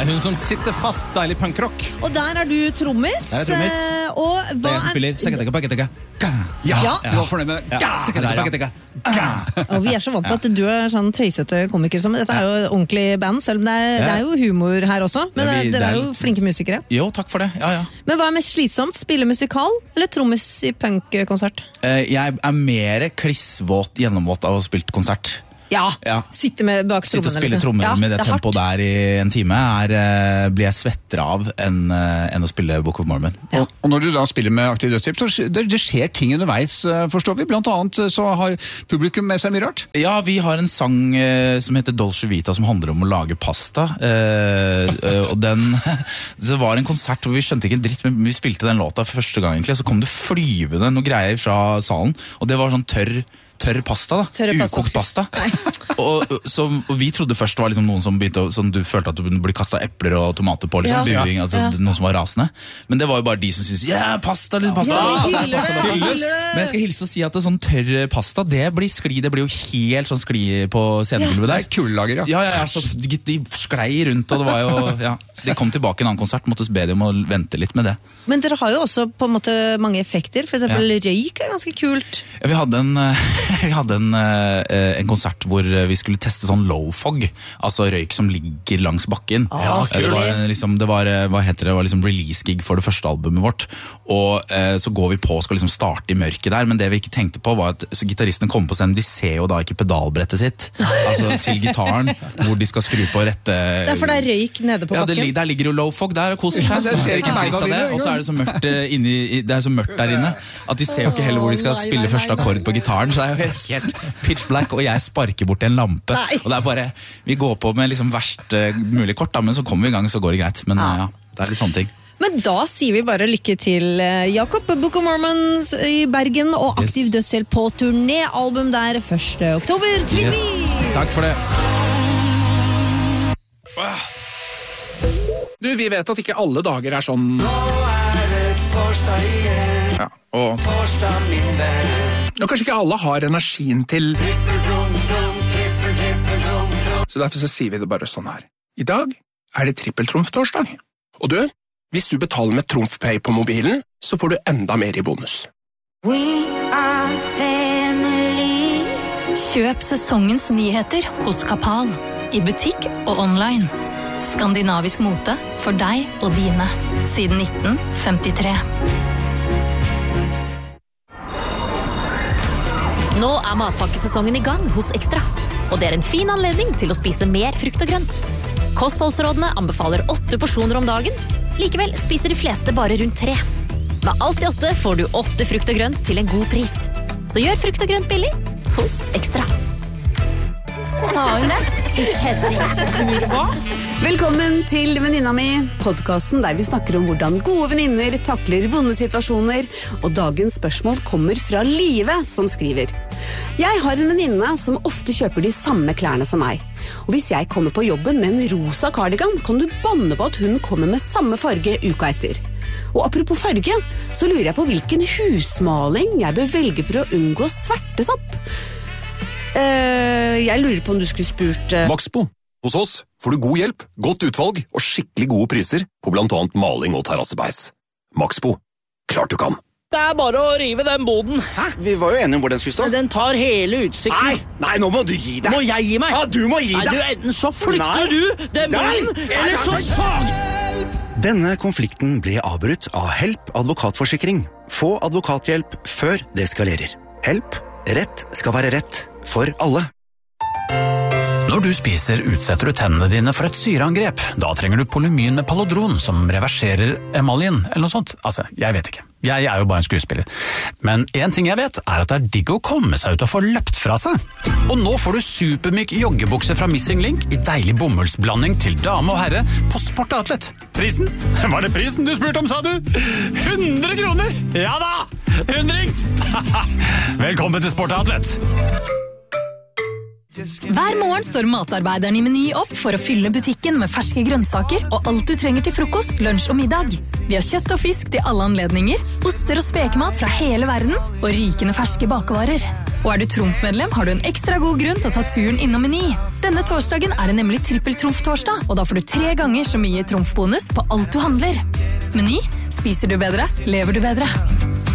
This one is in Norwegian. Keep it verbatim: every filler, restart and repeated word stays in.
er hun som sitter fast, deilig punkrock. Og der er du trommis. Der er trommis. Og hva Det er jeg som spiller Sekketekka, pakketekka. Ja, Ja. du var fornøyd med det. Ja, Sekketekka, pakketekka. Og vi er så vant til at du er sånn tøysete komiker som, dette er jo ordentlig band, selv om det er, det er jo humor her også, men Ja, vi- dere det er er jo litt- flinke musikere. Jo, takk for det. Ja, ja. Men hva er mest slitsomt? Spille musikal eller trommis i punkkonsert? Eh, Jeg er mer klissvåt, gjennomvåt av å ha spilt konsert. Ja, Ja. sitte med bak Sitte og trommene. spille liksom. trommer Ja, med det, er hardt. tempoet der i en time er, eh, blir jeg svettere av enn, eh, enn å spille Book of Mormon. Og, og når du da spiller med Aktiv Dødshjelp, så skj- det, det skjer ting underveis, eh, forstår vi. Blant annet eh, så har publikum med seg mye rart. Ja, vi har en sang eh, som heter Dolce Vita, som handler om å lage pasta. Eh, eh, og den, det var en konsert hvor vi skjønte ikke en dritt, men vi spilte den låta for første gang egentlig, så kom det flyvende noe greier fra salen, og det var sånn tørr tørr pasta da, Tørre pasta. ukokt pasta. og, så, og vi trodde først det var liksom noen som begynte å, sånn, du følte at du ble kastet epler og tomater på, liksom, Ja. buing, altså, Ja. noen som var rasende. Men det var jo bare de som syntes, ja, pasta, liksom, pasta. Ja, det er hyller pasta, det, pasta. hyller det. Men jeg skal hilse og si at det er sånn tørr pasta, det blir skli, det blir jo helt sånn skli på scenegulvet der. Kullager, ja. Ja, ja, ja, så de, de sklei rundt, og det var jo, ja. Så de kom tilbake i en annen konsert, måtte be dem å vente litt med det. Men dere har jo også på en måte mange effekter, for eksempel røyk er ganske kult. Ja, vi hadde en, eh, vi hadde en, eh, en konsert hvor vi skulle teste sånn low fog, altså røyk som ligger langs bakken. Ja, det var kult. liksom, det var, eh, hva heter det, det var liksom release gig for det første albumet vårt, og eh, så går vi på og skal liksom starte i mørket der, men det vi ikke tenkte på var at så gitaristene kommer på scenen, de ser jo da ikke pedalbrettet sitt, altså til gitaren, hvor de skal skru på rette... Derfor det er røyk nede på Ja, det, bakken. lig- der ligger jo low fog der og koser seg. Ja, det så ser ser ikke ikke beina dritt av det, dine, og så er det så mørkt, eh, inni, i- det er så mørkt der inne at de ser jo ikke heller hvor de skal Nei, spille nei, første nei, nei. akkord på gitaren, så det er jo helt pitch black, og jeg sparker bort en lampe. Nei. Og det er bare, vi går på med liksom verst eh, mulig kort, da, men så kommer vi i gang, så går det greit. Men Ja. eh, ja, det er litt sånne ting. Men da sier vi bare lykke til eh, Jakob, Book of Mormon i Bergen og Aktiv Yes. Dødshjelp på turné, album der første oktober. Tvili! Yes. Takk for det. Du, vi vet at ikke alle dager er sånn. Nå er det torsdag igjen. Ja, og torsdag, min venn. Og kanskje ikke alle har energien til Så derfor så sier vi det bare sånn her. I dag er det trippeltrumf-torsdag. Og du, hvis du betaler med TrumfPay på mobilen, så får du enda mer i bonus. We are family. Kjøp sesongens nyheter hos Kapal. I butikk og online. Skandinavisk mote for deg og dine. Siden nitten femtitre. Nå er matpakkesesongen i gang hos Ekstra. Og det er en fin anledning til å spise mer frukt og grønt. Kostholdsrådene anbefaler åtte porsjoner om dagen. Likevel spiser de fleste bare rundt tre. Med alt i åtte får du åtte frukt og grønt til en god pris. Så gjør frukt og grønt billig hos Ekstra. Sa hun det? Velkommen til Venninna mi, podcasten der vi snakker om hvordan gode venninner takler vonde situasjoner, og dagens spørsmål kommer fra Live, som skriver. Jeg har en venninne som ofte kjøper de samme klærne som meg, og hvis jeg kommer på jobben med en rosa cardigan, kan du banne på at hun kommer med samme farge uka etter. Og apropos farge, så lurer jeg på hvilken husmaling jeg bør velge for å unngå svertesopp. Uh, jeg lurer på om du skulle spurt uh... Maxbo. Hos oss får du god hjelp, godt utvalg og skikkelig gode priser på blant annet maling og terrassebeis. Maxbo. Klart du kan. Det er bare å rive den boden. Hæ? Vi var jo enige om hvor den skulle stå. Den tar hele utsikten. Nei, nei, nå må du gi deg. Må jeg gi meg? Ja, du må gi Nei, deg. du, enten så flytter Nei. du den boden, Nei. eller så sag... Denne konflikten ble avbrutt av Help advokatforsikring. Få advokathjelp før det eskalerer. Help. Rett skal være rett for alle. Når du spiser, utsetter du tennene dine for et syreangrep. Da trenger du Polymyn med Palodron, som reverserer emaljen, eller noe sånt. Altså, jeg vet ikke. Jeg er jo bare en skuespiller. Men en ting jeg vet, er at det er digg å komme seg ut og få løpt fra seg. Og nå får du supermyk joggebukse fra Missing Link i deilig bomullsblanding til dame og herre på Sport Outlet. Prisen? Var det prisen du spurte om, sa du? hundre kroner! Ja da! Hundrings! Velkommen til Sport Outlet. Hver morgen står matarbeideren i Meny opp for å fylle butikken med ferske grønnsaker og alt du trenger til frokost, lunsj og middag. Vi har kjøtt og fisk til alle anledninger, oster og spekemat fra hele verden og rikende ferske bakevarer. Og er du Trumf-medlem, har du en ekstra god grunn til å ta turen innom Meny. Denne torsdagen er det nemlig trippel-Trumf-torsdag, og da får du tre ganger så mye Trumf-bonus på alt du handler. Meny, spiser du bedre, lever du bedre.